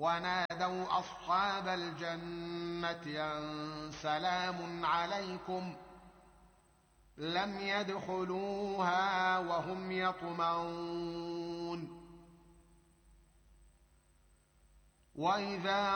ونادوا أصحاب الجنة أن سلام عليكم لم يدخلوها وهم يطمعون وإذا